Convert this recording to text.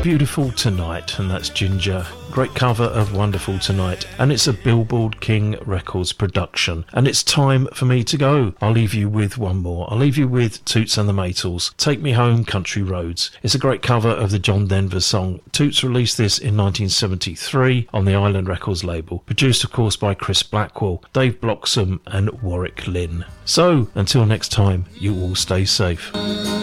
Beautiful Tonight, and that's Ginger. Great cover of Wonderful Tonight, and it's a Billboard King Records production. And it's time for me to go. I'll leave you with one more. I'll leave you with Toots and the Maytals, Take Me Home Country Roads. It's a great cover of the John Denver song. Toots released this in 1973 on the Island Records label, produced of course by Chris Blackwell, Dave Bloxham and Warwick Lynn. So until next time, you all stay safe.